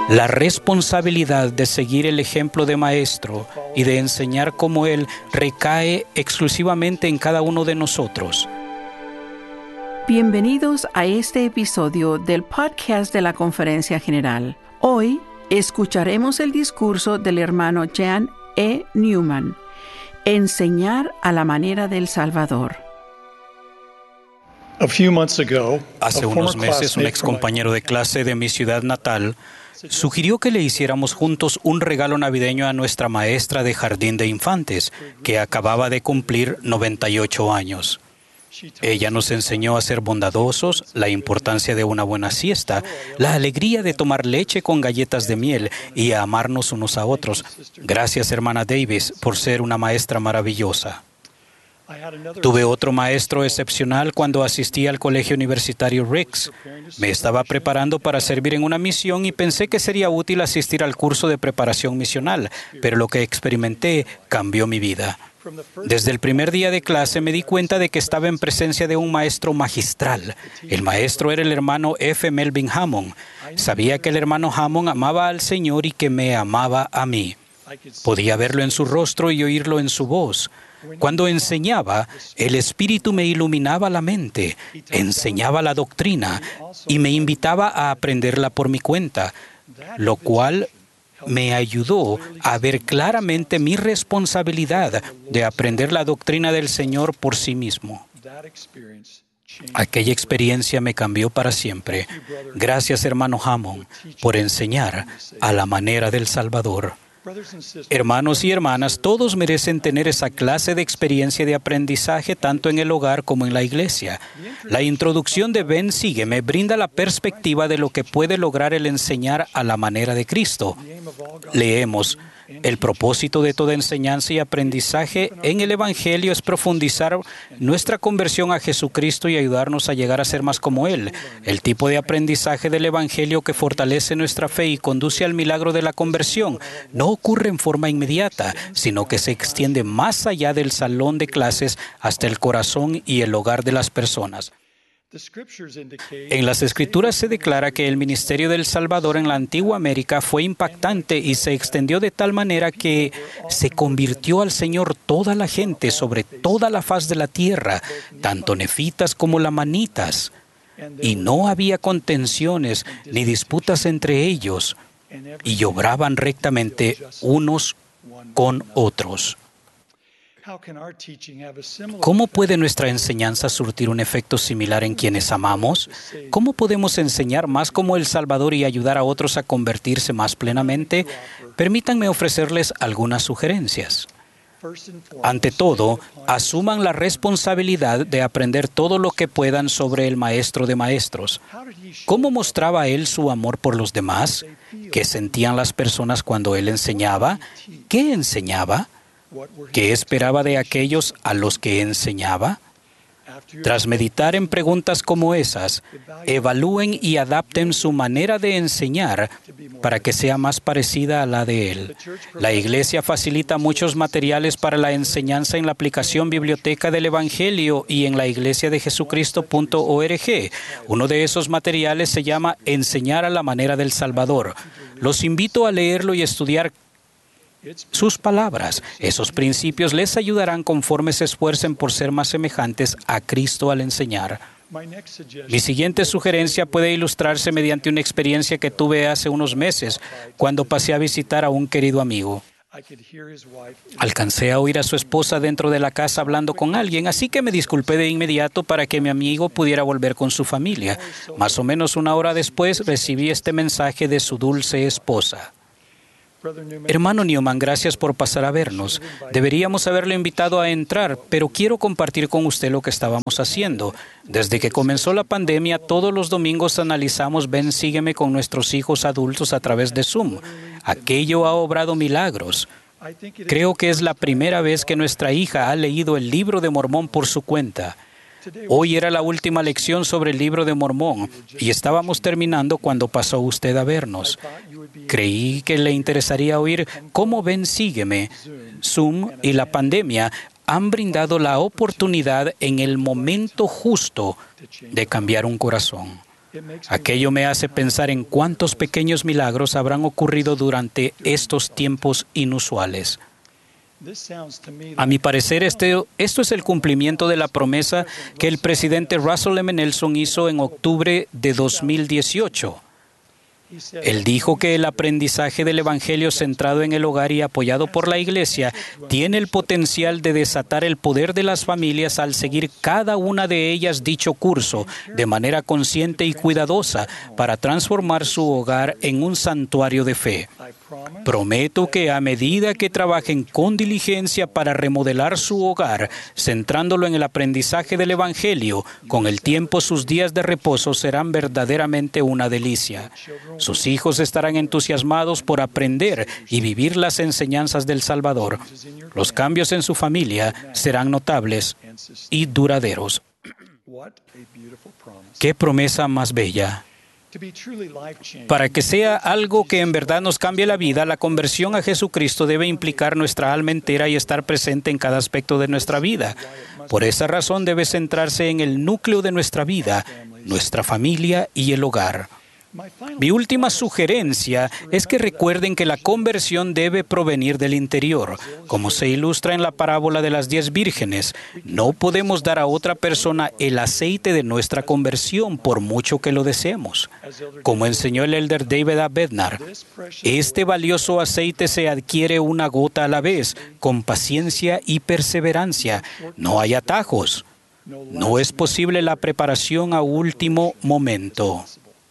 La responsabilidad de seguir el ejemplo de Maestro y de enseñar como Él recae exclusivamente en cada uno de nosotros. Bienvenidos a este episodio del podcast de la Conferencia General. Hoy escucharemos el discurso del hermano Jan E. Newman, Enseñar a la manera del Salvador. Hace unos meses, un excompañero de clase de mi ciudad natal sugirió que le hiciéramos juntos un regalo navideño a nuestra maestra de jardín de infantes, que acababa de cumplir 98 años. Ella nos enseñó a ser bondadosos, la importancia de una buena siesta, la alegría de tomar leche con galletas de miel y a amarnos unos a otros. Gracias, hermana Davis, por ser una maestra maravillosa. Tuve otro maestro excepcional cuando asistí al colegio universitario Ricks. Me estaba preparando para servir en una misión y pensé que sería útil asistir al curso de preparación misional, pero lo que experimenté cambió mi vida. Desde el primer día de clase me di cuenta de que estaba en presencia de un maestro magistral. El maestro era el hermano F. Melvin Hammond. Sabía que el hermano Hammond amaba al Señor y que me amaba a mí. Podía verlo en su rostro y oírlo en su voz. Cuando enseñaba, el Espíritu me iluminaba la mente, enseñaba la doctrina y me invitaba a aprenderla por mi cuenta, lo cual me ayudó a ver claramente mi responsabilidad de aprender la doctrina del Señor por sí mismo. Aquella experiencia me cambió para siempre. Gracias, hermano Hammond, por enseñar a la manera del Salvador. Hermanos y hermanas, todos merecen tener esa clase de experiencia de aprendizaje tanto en el hogar como en la iglesia. La introducción de Ven, Sígueme brinda la perspectiva de lo que puede lograr el enseñar a la manera de Cristo. Leemos: el propósito de toda enseñanza y aprendizaje en el Evangelio es profundizar nuestra conversión a Jesucristo y ayudarnos a llegar a ser más como Él. El tipo de aprendizaje del Evangelio que fortalece nuestra fe y conduce al milagro de la conversión no ocurre en forma inmediata, sino que se extiende más allá del salón de clases hasta el corazón y el hogar de las personas. En las Escrituras se declara que el ministerio del Salvador en la antigua América fue impactante y se extendió de tal manera que se convirtió al Señor toda la gente sobre toda la faz de la tierra, tanto nefitas como lamanitas, y no había contenciones ni disputas entre ellos, y obraban rectamente unos con otros. ¿Cómo puede nuestra enseñanza surtir un efecto similar en quienes amamos? ¿Cómo podemos enseñar más como el Salvador y ayudar a otros a convertirse más plenamente? Permítanme ofrecerles algunas sugerencias. Ante todo, asuman la responsabilidad de aprender todo lo que puedan sobre el Maestro de Maestros. ¿Cómo mostraba Él su amor por los demás? ¿Qué sentían las personas cuando Él enseñaba? ¿Qué enseñaba? ¿Qué esperaba de aquellos a los que enseñaba? Tras meditar en preguntas como esas, evalúen y adapten su manera de enseñar para que sea más parecida a la de Él. La Iglesia facilita muchos materiales para la enseñanza en la aplicación Biblioteca del Evangelio y en la iglesiadejesucristo.org. Uno de esos materiales se llama Enseñar a la manera del Salvador. Los invito a leerlo y estudiar sus palabras. Esos principios les ayudarán conforme se esfuercen por ser más semejantes a Cristo al enseñar. Mi siguiente sugerencia puede ilustrarse mediante una experiencia que tuve hace unos meses cuando pasé a visitar a un querido amigo. Alcancé a oír a su esposa dentro de la casa hablando con alguien, así que me disculpé de inmediato para que mi amigo pudiera volver con su familia. Más o menos una hora después recibí este mensaje de su dulce esposa. Hermano Newman, gracias por pasar a vernos. Deberíamos haberlo invitado a entrar, pero quiero compartir con usted lo que estábamos haciendo. Desde que comenzó la pandemia, todos los domingos analizamos Ven, Sígueme con nuestros hijos adultos a través de Zoom. Aquello ha obrado milagros. Creo que es la primera vez que nuestra hija ha leído el libro de Mormón por su cuenta. Hoy era la última lección sobre el libro de Mormón y estábamos terminando cuando pasó usted a vernos. Creí que le interesaría oír cómo Ven, Sígueme, Zoom y la pandemia han brindado la oportunidad en el momento justo de cambiar un corazón. Aquello me hace pensar en cuántos pequeños milagros habrán ocurrido durante estos tiempos inusuales. A mi parecer, esto es el cumplimiento de la promesa que el presidente Russell M. Nelson hizo en octubre de 2018. Él dijo que el aprendizaje del Evangelio centrado en el hogar y apoyado por la Iglesia tiene el potencial de desatar el poder de las familias al seguir cada una de ellas dicho curso de manera consciente y cuidadosa para transformar su hogar en un santuario de fe. Prometo que a medida que trabajen con diligencia para remodelar su hogar, centrándolo en el aprendizaje del Evangelio, con el tiempo sus días de reposo serán verdaderamente una delicia. Sus hijos estarán entusiasmados por aprender y vivir las enseñanzas del Salvador. Los cambios en su familia serán notables y duraderos. ¡Qué promesa más bella! Para que sea algo que en verdad nos cambie la vida, la conversión a Jesucristo debe implicar nuestra alma entera y estar presente en cada aspecto de nuestra vida. Por esa razón debe centrarse en el núcleo de nuestra vida, nuestra familia y el hogar. Mi última sugerencia es que recuerden que la conversión debe provenir del interior. Como se ilustra en la parábola de las 10 vírgenes, no podemos dar a otra persona el aceite de nuestra conversión por mucho que lo deseemos. Como enseñó el elder David A. Bednar, este valioso aceite se adquiere una gota a la vez, con paciencia y perseverancia. No hay atajos. No es posible la preparación a último momento.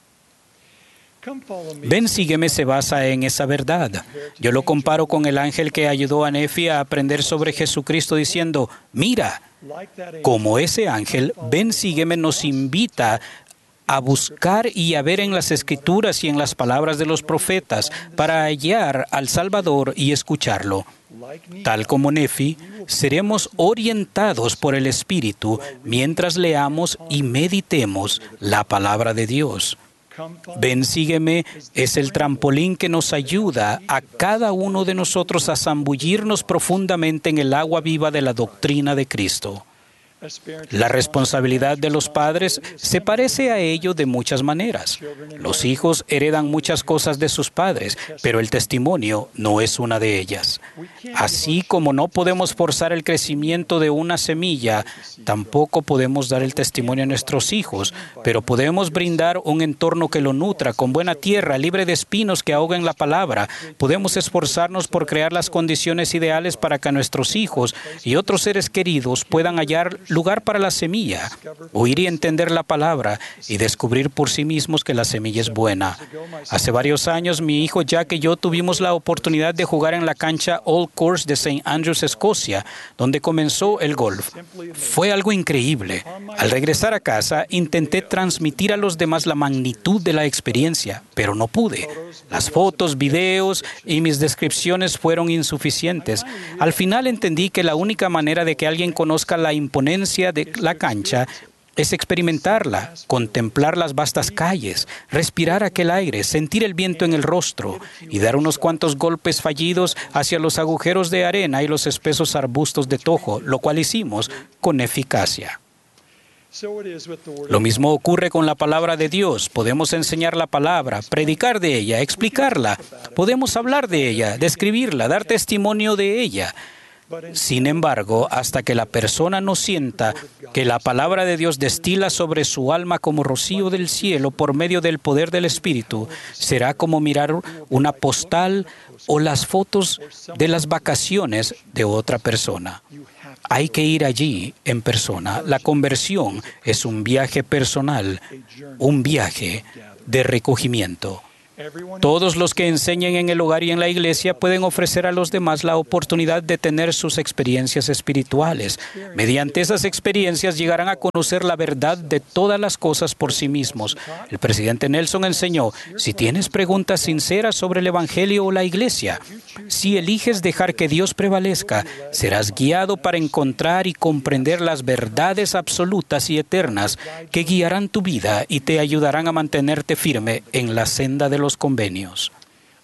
Ven, sígueme se basa en esa verdad. Yo lo comparo con el ángel que ayudó a Nefi a aprender sobre Jesucristo diciendo, mira, como ese ángel, ven, sígueme nos invita a buscar y a ver en las Escrituras y en las palabras de los profetas para hallar al Salvador y escucharlo. Tal como Nefi, seremos orientados por el Espíritu mientras leamos y meditemos la palabra de Dios. Ven, sígueme es el trampolín que nos ayuda a cada uno de nosotros a zambullirnos profundamente en el agua viva de la doctrina de Cristo. La responsabilidad de los padres se parece a ello de muchas maneras. Los hijos heredan muchas cosas de sus padres, pero el testimonio no es una de ellas. Así como no podemos forzar el crecimiento de una semilla, tampoco podemos dar el testimonio a nuestros hijos, pero podemos brindar un entorno que lo nutra, con buena tierra, libre de espinos que ahoguen la palabra. Podemos esforzarnos por crear las condiciones ideales para que nuestros hijos y otros seres queridos puedan hallar lugar para la semilla, oír y entender la palabra y descubrir por sí mismos que la semilla es buena. Hace varios años, mi hijo Jack y yo tuvimos la oportunidad de jugar en la cancha Old Course de St. Andrews, Escocia, donde comenzó el golf. Fue algo increíble. Al regresar a casa, intenté transmitir a los demás la magnitud de la experiencia, pero no pude. Las fotos, videos y mis descripciones fueron insuficientes. Al final entendí que la única manera de que alguien conozca la imponencia de la cancha es experimentarla, contemplar las vastas calles, respirar aquel aire, sentir el viento en el rostro y dar unos cuantos golpes fallidos hacia los agujeros de arena y los espesos arbustos de tojo, lo cual hicimos con eficacia. Lo mismo ocurre con la palabra de Dios. Podemos enseñar la palabra, predicar de ella, explicarla. Podemos hablar de ella, describirla, dar testimonio de ella. Sin embargo, hasta que la persona no sienta que la palabra de Dios destila sobre su alma como rocío del cielo por medio del poder del Espíritu, será como mirar una postal o las fotos de las vacaciones de otra persona. Hay que ir allí en persona. La conversión es un viaje personal, un viaje de recogimiento. Todos los que enseñen en el hogar y en la iglesia pueden ofrecer a los demás la oportunidad de tener sus experiencias espirituales. Mediante esas experiencias llegarán a conocer la verdad de todas las cosas por sí mismos. El presidente Nelson enseñó, si tienes preguntas sinceras sobre el Evangelio o la iglesia, si eliges dejar que Dios prevalezca, serás guiado para encontrar y comprender las verdades absolutas y eternas que guiarán tu vida y te ayudarán a mantenerte firme en la senda de los convenios.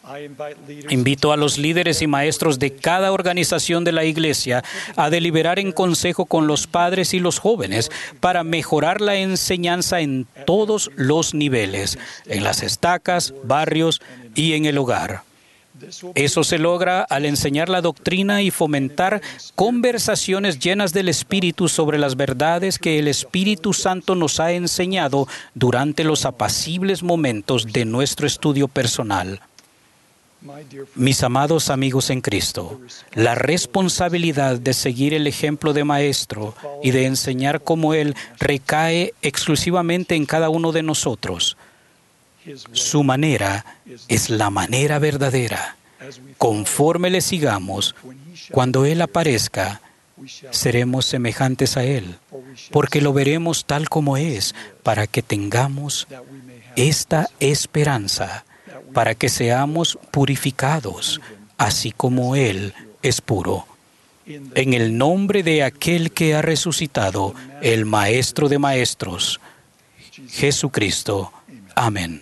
Invito a los líderes y maestros de cada organización de la Iglesia a deliberar en consejo con los padres y los jóvenes para mejorar la enseñanza en todos los niveles, en las estacas, barrios y en el hogar. Eso se logra al enseñar la doctrina y fomentar conversaciones llenas del Espíritu sobre las verdades que el Espíritu Santo nos ha enseñado durante los apacibles momentos de nuestro estudio personal. Mis amados amigos en Cristo, la responsabilidad de seguir el ejemplo de Maestro y de enseñar como Él recae exclusivamente en cada uno de nosotros. Su manera es la manera verdadera. Conforme le sigamos, cuando Él aparezca, seremos semejantes a Él, porque lo veremos tal como es, para que tengamos esta esperanza, para que seamos purificados, así como Él es puro. En el nombre de aquel que ha resucitado, el Maestro de Maestros, Jesucristo. Amén.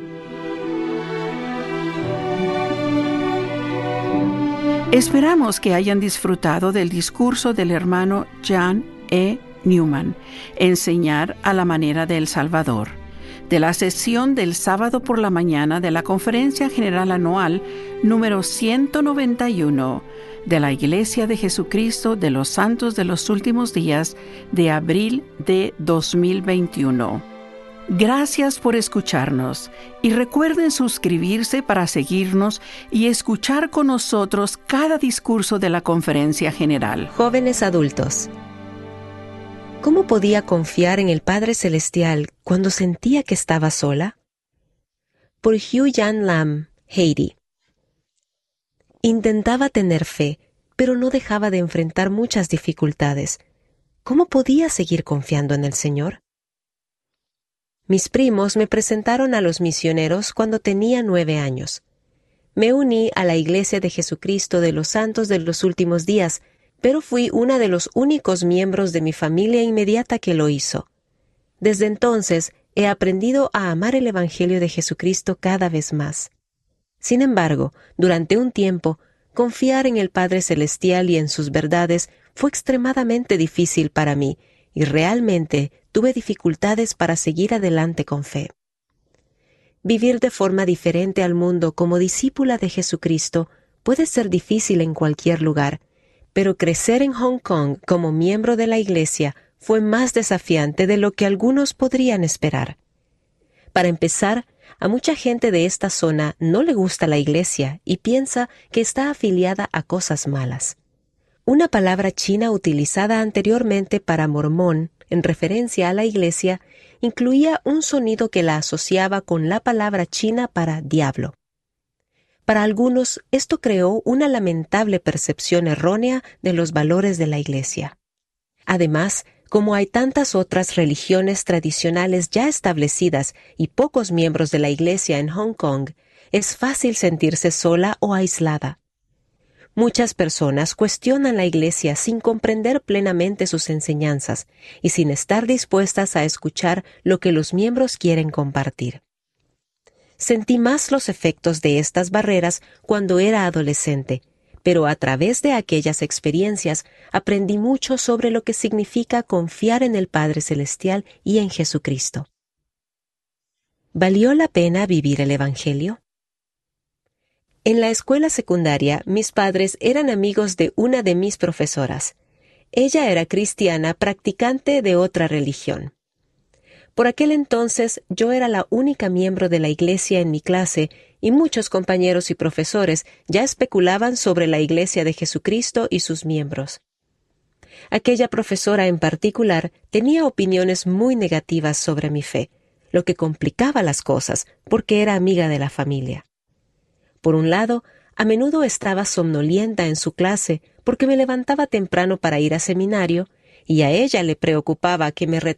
Esperamos que hayan disfrutado del discurso del hermano John E. Newman, Enseñar a la manera de El Salvador, de la sesión del sábado por la mañana de la Conferencia General Anual número 191 de la Iglesia de Jesucristo de los Santos de los Últimos Días de abril de 2021. Gracias por escucharnos y recuerden suscribirse para seguirnos y escuchar con nosotros cada discurso de la Conferencia General. Jóvenes adultos, ¿cómo podía confiar en el Padre Celestial cuando sentía que estaba sola? Por Hugh Jan Lam, Haiti. Intentaba tener fe, pero no dejaba de enfrentar muchas dificultades. ¿Cómo podía seguir confiando en el Señor? Mis primos me presentaron a los misioneros cuando tenía 9 años. Me uní a la Iglesia de Jesucristo de los Santos de los Últimos Días, pero fui una de los únicos miembros de mi familia inmediata que lo hizo. Desde entonces, he aprendido a amar el Evangelio de Jesucristo cada vez más. Sin embargo, durante un tiempo, confiar en el Padre Celestial y en sus verdades fue extremadamente difícil para mí, y realmente tuve dificultades para seguir adelante con fe. Vivir de forma diferente al mundo como discípula de Jesucristo puede ser difícil en cualquier lugar, pero crecer en Hong Kong como miembro de la Iglesia fue más desafiante de lo que algunos podrían esperar. Para empezar, a mucha gente de esta zona no le gusta la Iglesia y piensa que está afiliada a cosas malas. Una palabra china utilizada anteriormente para mormón, en referencia a la Iglesia, incluía un sonido que la asociaba con la palabra china para diablo. Para algunos, esto creó una lamentable percepción errónea de los valores de la Iglesia. Además, como hay tantas otras religiones tradicionales ya establecidas y pocos miembros de la Iglesia en Hong Kong, es fácil sentirse sola o aislada. Muchas personas cuestionan la Iglesia sin comprender plenamente sus enseñanzas y sin estar dispuestas a escuchar lo que los miembros quieren compartir. Sentí más los efectos de estas barreras cuando era adolescente, pero a través de aquellas experiencias aprendí mucho sobre lo que significa confiar en el Padre Celestial y en Jesucristo. ¿Valió la pena vivir el Evangelio? En la escuela secundaria, mis padres eran amigos de una de mis profesoras. Ella era cristiana practicante de otra religión. Por aquel entonces, yo era la única miembro de la Iglesia en mi clase y muchos compañeros y profesores ya especulaban sobre la Iglesia de Jesucristo y sus miembros. Aquella profesora en particular tenía opiniones muy negativas sobre mi fe, lo que complicaba las cosas porque era amiga de la familia. Por un lado, a menudo estaba somnolienta en su clase porque me levantaba temprano para ir a seminario, y a ella le preocupaba que me